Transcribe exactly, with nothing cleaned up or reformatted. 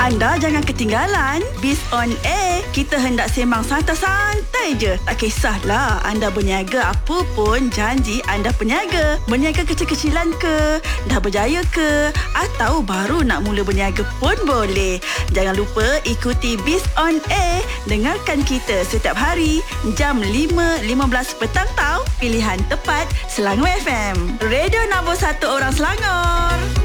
Anda jangan ketinggalan Biz on Air. Kita hendak sembang santai-santai je. Tak kisahlah anda berniaga apa pun, janji anda peniaga. Berniaga kecil-kecilan ke, dah berjaya ke, atau baru nak mula berniaga pun boleh. Jangan lupa ikuti Biz on Air. Dengarkan kita setiap hari jam lima lima belas petang tau. Pilihan tepat Selangor F M. Radio nombor satu orang Selangor.